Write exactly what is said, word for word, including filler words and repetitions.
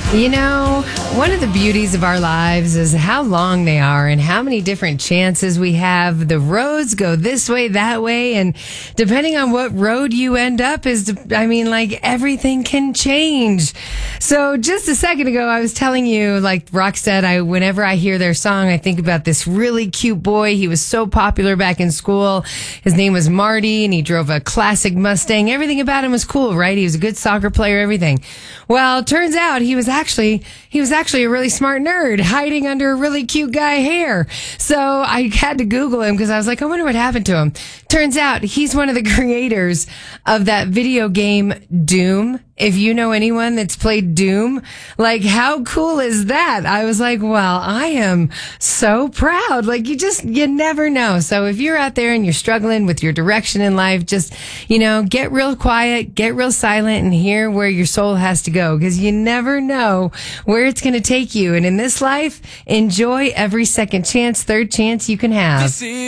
You know, one of the beauties of our lives is how long they are and how many different chances we have. The roads go this way, that way, and depending on what road you end up is, I mean, like everything can change. So just a second ago, I was telling you, like Rockstead, I, whenever I hear their song, I think about this really cute boy. He was so popular back in school. His name was Marty and he drove a classic Mustang. Everything about him was cool, right? He was a good soccer player, everything. Well, it turns out he was actually, he was actually a really smart nerd hiding under a really cute guy hair. So I had to Google him because I was like, I wonder what happened to him. Turns out he's one of the creators of that video game Doom. If you know anyone that's played Doom, like how cool is that? I was like, well, I am so proud. Like you just, you never know. So if you're out there and you're struggling with your direction in life, just, you know, get real quiet, get real silent and hear where your soul has to go because you never know where it's going to take you. And in this life, enjoy every second chance, third chance you can have.